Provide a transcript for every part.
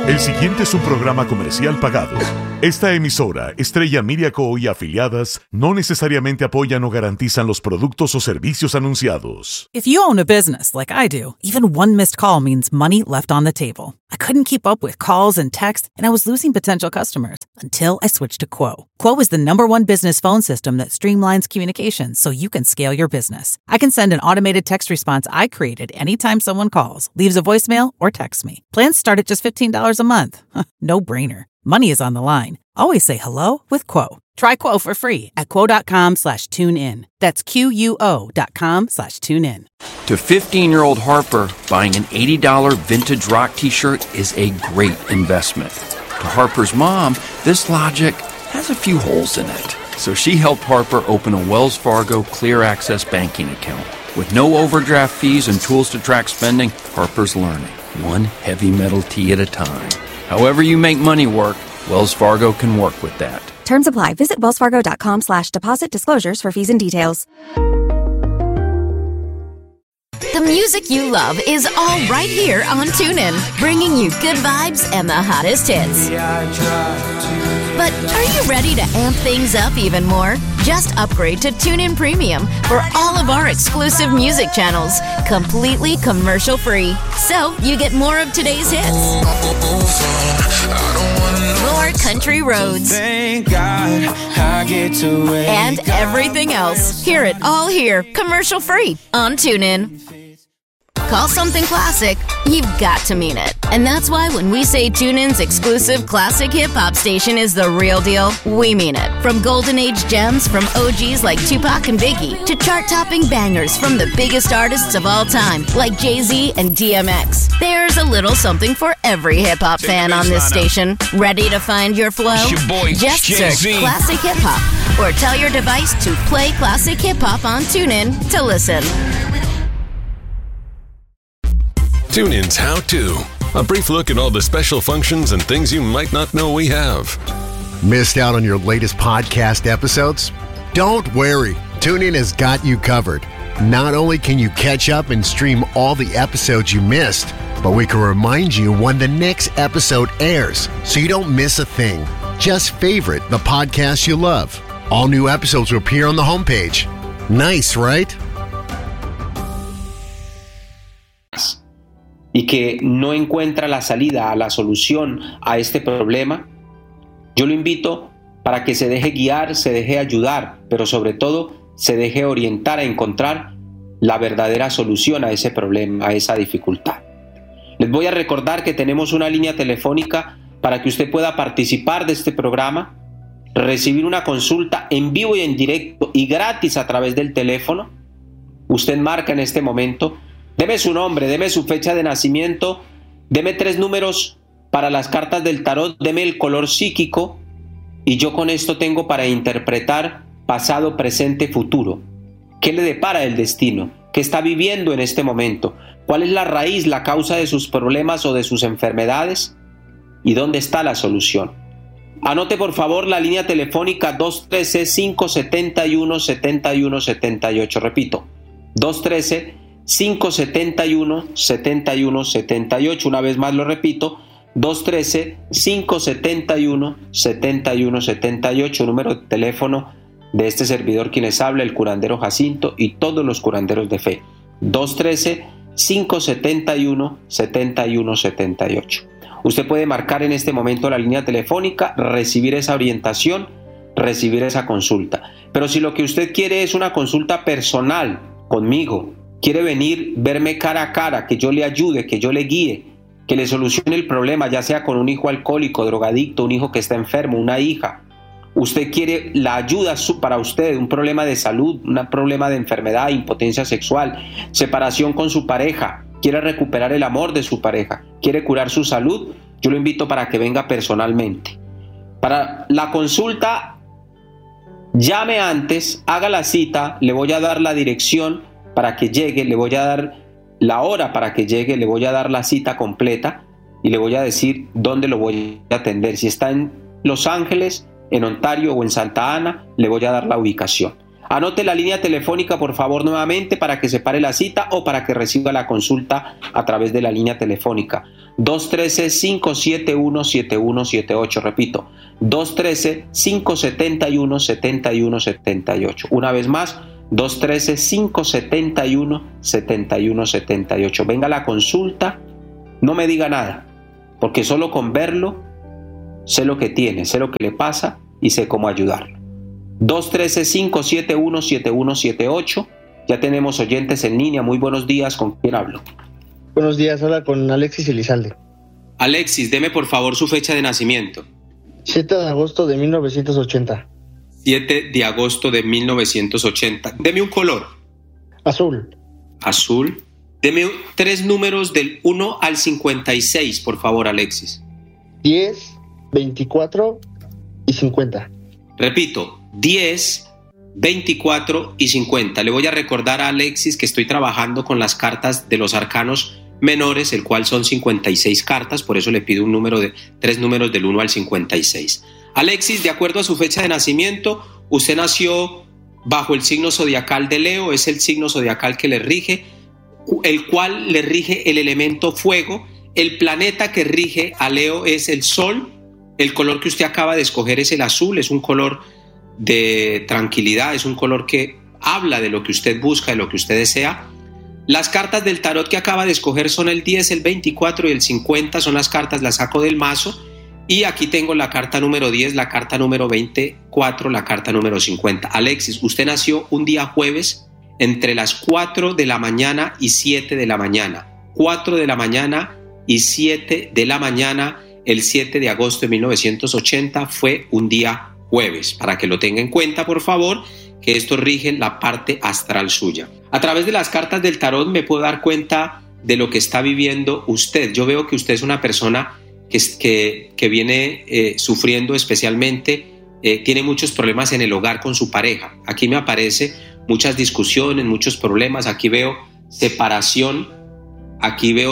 El siguiente es un programa comercial pagado. Esta emisora, Estrella Media Co. y afiliadas, no necesariamente apoyan o garantizan los productos o servicios anunciados. If you own a business like I do, even one missed call means money left on the table. I couldn't keep up with calls and texts, and I was losing potential customers until I switched to Quo. Quo is the #1 business phone system that streamlines communications so you can scale your business. I can send an automated text response I created anytime someone calls, leaves a voicemail, or texts me. Plans start at just $15 a month. No brainer. Money is on the line. Always say hello with Quo. Try Quo for free at quo.com/tunein. That's QUO.com/tunein. To 15-year-old Harper, buying an $80 vintage rock t-shirt is a great investment. To Harper's mom, this logic has a few holes in it. So she helped Harper open a Wells Fargo Clear Access banking account. With no overdraft fees and tools to track spending, Harper's learning, one heavy metal tee at a time. However you make money work, Wells Fargo can work with that. Terms apply. Visit wellsfargo.com/deposit disclosures for fees and details. The music you love is all right here on TuneIn, bringing you good vibes and the hottest hits. But are you ready to amp things up even more? Just upgrade to TuneIn Premium for all of our exclusive music channels, completely commercial-free. So you get more of today's hits, more country roads, thank God I get to wake and everything else. Hear it all here, commercial-free on TuneIn. Call something classic, you've got to mean it. And that's why when we say TuneIn's exclusive classic hip-hop station is the real deal, we mean it. From golden age gems from OGs like Tupac and Biggie to chart-topping bangers from the biggest artists of all time like Jay-Z and DMX. There's a little something for every hip-hop fan on this station. Ready to find your flow? Just search Classic Hip Hop or tell your device to play Classic Hip Hop on TuneIn to listen. TuneIn's How To. A brief look at all the special functions and things you might not know we have. Missed out on your latest podcast episodes? Don't worry. TuneIn has got you covered. Not only can you catch up and stream all the episodes you missed, but we can remind you when the next episode airs so you don't miss a thing. Just favorite the podcast you love. All new episodes will appear on the homepage. Nice, right? Y que no encuentra la salida, la solución a este problema, yo lo invito para que se deje guiar, se deje ayudar, pero sobre todo se deje orientar a encontrar la verdadera solución a ese problema, a esa dificultad. Les voy a recordar que tenemos una línea telefónica para que usted pueda participar de este programa, recibir una consulta en vivo y en directo y gratis a través del teléfono. Usted marca en este momento. Deme su nombre, deme su fecha de nacimiento, deme 3 números para las cartas del tarot, deme el color psíquico y yo con esto tengo para interpretar pasado, presente, futuro. ¿Qué le depara el destino? ¿Qué está viviendo en este momento? ¿Cuál es la raíz, la causa de sus problemas o de sus enfermedades? ¿Y dónde está la solución? Anote por favor la línea telefónica 213-571-7178. Repito, 213-571-7178. Una vez más lo repito, 213-571-7178, número de teléfono de este servidor quien les habla, el curandero Jacinto y todos los curanderos de fe. 213-571-7178. Usted puede marcar en este momento la línea telefónica, recibir esa orientación, recibir esa consulta. Pero si lo que usted quiere es una consulta personal conmigo, quiere venir, verme cara a cara, que yo le ayude, que yo le guíe, que le solucione el problema, ya sea con un hijo alcohólico, drogadicto, un hijo que está enfermo, una hija. Usted quiere la ayuda para usted, un problema de salud, un problema de enfermedad, impotencia sexual, separación con su pareja, quiere recuperar el amor de su pareja, quiere curar su salud, yo lo invito para que venga personalmente. Para la consulta, llame antes, haga la cita, le voy a dar la dirección para que llegue, le voy a dar la hora para que llegue, le voy a dar la cita completa y le voy a decir dónde lo voy a atender. Si está en Los Ángeles, en Ontario o en Santa Ana, le voy a dar la ubicación. Anote la línea telefónica por favor nuevamente para que separe la cita o para que reciba la consulta a través de la línea telefónica. 213-571-7178. Repito, 213-571-7178. Una vez más, 213-571-7178. Venga a la consulta, no me diga nada, porque solo con verlo sé lo que tiene, sé lo que le pasa y sé cómo ayudarlo. 213-571-7178. Ya tenemos oyentes en línea. Muy buenos días. ¿Con quién hablo? Buenos días, habla con Alexis Elizalde. Alexis, deme por favor su fecha de nacimiento. 7 de agosto de 1980. 7 de agosto de 1980. Deme un color. Azul. Azul. Deme 3 números del 1 al 56, por favor, Alexis. 10, 24 y 50. Repito, 10, 24 y 50. Le voy a recordar a Alexis que estoy trabajando con las cartas de los arcanos menores, el cual son 56 cartas, por eso le pido 3 números del 1 al 56. Alexis, de acuerdo a su fecha de nacimiento, usted nació bajo el signo zodiacal de Leo, es el signo zodiacal que le rige, el cual le rige el elemento fuego. El planeta que rige a Leo es el Sol. El color que usted acaba de escoger es el azul, es un color de tranquilidad, es un color que habla de lo que usted busca, de lo que usted desea. Las cartas del tarot que acaba de escoger son el 10, el 24 y el 50, son las cartas, las saco del mazo, y aquí tengo la carta número 10, la carta número 24, la carta número 50. Alexis, usted nació un día jueves entre las 4 de la mañana y 7 de la mañana. 4 de la mañana y 7 de la mañana, el 7 de agosto de 1980 fue un día jueves. Para que lo tenga en cuenta, por favor, que esto rige la parte astral suya. A través de las cartas del tarot me puedo dar cuenta de lo que está viviendo usted. Yo veo que usted es una persona que viene sufriendo especialmente, tiene muchos problemas en el hogar con su pareja. Aquí me aparece muchas discusiones, muchos problemas. Aquí veo separación, aquí veo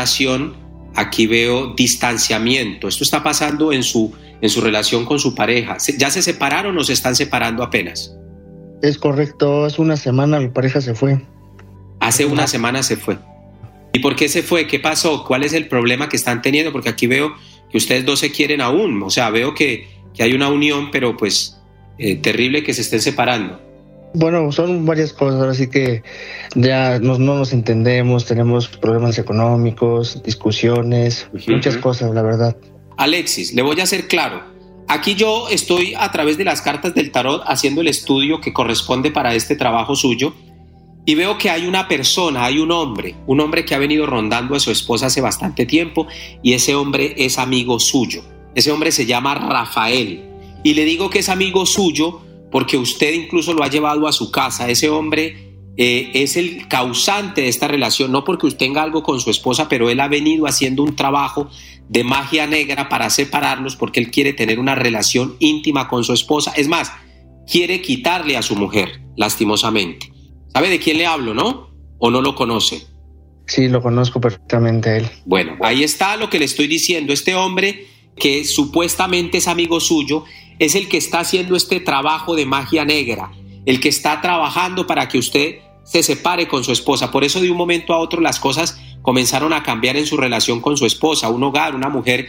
distanciamiento. Esto está pasando en su relación con su pareja. ¿Ya se separaron o se están separando apenas? Es correcto, hace una semana mi pareja se fue. Hace una semana se fue. ¿Y por qué se fue? ¿Qué pasó? ¿Cuál es el problema que están teniendo? Porque aquí veo que ustedes dos se quieren aún. O sea, veo que hay una unión, pero pues terrible que se estén separando. Bueno, son varias cosas, así que ya no nos entendemos, tenemos problemas económicos, discusiones, muchas cosas, la verdad. Alexis, le voy a ser claro. Aquí yo estoy a través de las cartas del tarot haciendo el estudio que corresponde para este trabajo suyo y veo que hay una persona, hay un hombre que ha venido rondando a su esposa hace bastante tiempo y ese hombre es amigo suyo. Ese hombre se llama Rafael y le digo que es amigo suyo porque usted incluso lo ha llevado a su casa. Ese hombre es el causante de esta relación, no porque usted tenga algo con su esposa, pero él ha venido haciendo un trabajo de magia negra para separarlos porque él quiere tener una relación íntima con su esposa. Es más, quiere quitarle a su mujer, lastimosamente. ¿Sabe de quién le hablo, no? ¿O no lo conoce? Sí, lo conozco perfectamente a él. Bueno, ahí está lo que le estoy diciendo. Este hombre que supuestamente es amigo suyo es el que está haciendo este trabajo de magia negra, el que está trabajando para que usted se separe con su esposa. Por eso de un momento a otro las cosas comenzaron a cambiar en su relación con su esposa. Un hogar, una mujer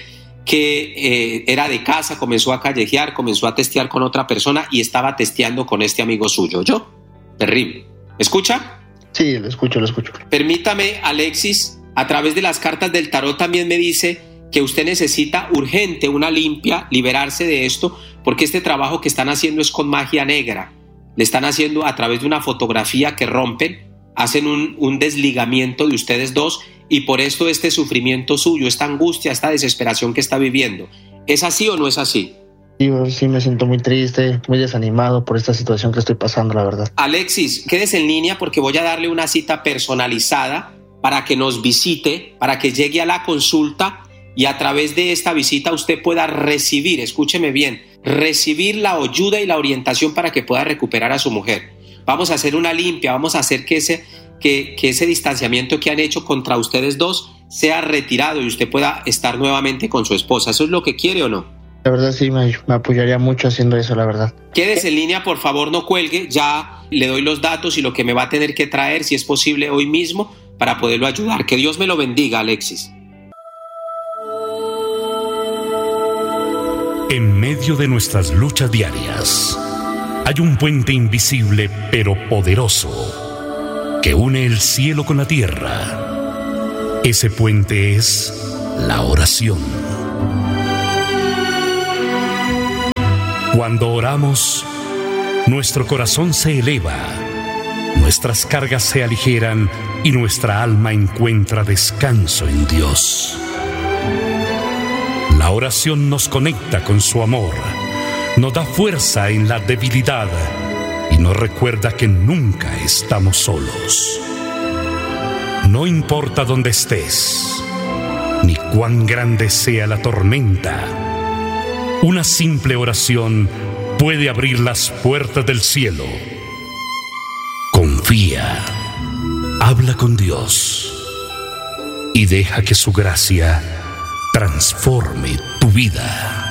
que era de casa, comenzó a callejear, comenzó a testear con otra persona y estaba testeando con este amigo suyo. ¿Yo? Terrible. ¿Escucha? Sí, lo escucho. Permítame, Alexis, a través de las cartas del tarot también me dice que usted necesita urgente una limpia, liberarse de esto, porque este trabajo que están haciendo es con magia negra. Le están haciendo a través de una fotografía que rompen, hacen un desligamiento de ustedes dos y por esto este sufrimiento suyo, esta angustia, esta desesperación que está viviendo. ¿Es así o no es así? Sí, me siento muy triste, muy desanimado por esta situación que estoy pasando, la verdad. Alexis, quédese en línea porque voy a darle una cita personalizada para que nos visite, para que llegue a la consulta y a través de esta visita usted pueda recibir, escúcheme bien, recibir la ayuda y la orientación para que pueda recuperar a su mujer. Vamos a hacer una limpia, vamos a hacer que ese distanciamiento que han hecho contra ustedes dos sea retirado y usted pueda estar nuevamente con su esposa. ¿Eso es lo que quiere o no? La verdad sí, me apoyaría mucho haciendo eso, la verdad. Quédese en línea, por favor, no cuelgue. Ya le doy los datos y lo que me va a tener que traer, si es posible hoy mismo, para poderlo ayudar. Que Dios me lo bendiga, Alexis. En medio de nuestras luchas diarias, hay un puente invisible pero poderoso que une el cielo con la tierra. Ese puente es la oración. Cuando oramos, nuestro corazón se eleva, nuestras cargas se aligeran y nuestra alma encuentra descanso en Dios. La oración nos conecta con su amor, nos da fuerza en la debilidad y nos recuerda que nunca estamos solos. No importa dónde estés, ni cuán grande sea la tormenta, una simple oración puede abrir las puertas del cielo. Confía, habla con Dios y deja que su gracia transforme tu vida.